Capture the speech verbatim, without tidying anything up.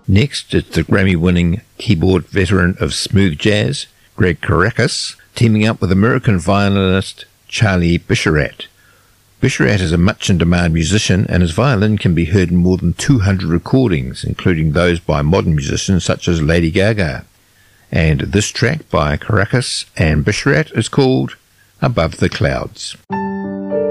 Next, it's the Grammy-winning keyboard veteran of smooth jazz, Gregg Karakas, teaming up with American violinist Charlie Bisharat. Bisharat is a much-in-demand musician, and his violin can be heard in more than two hundred recordings, including those by modern musicians such as Lady Gaga. And this track by Karakas and Bisharat is called Above the Clouds.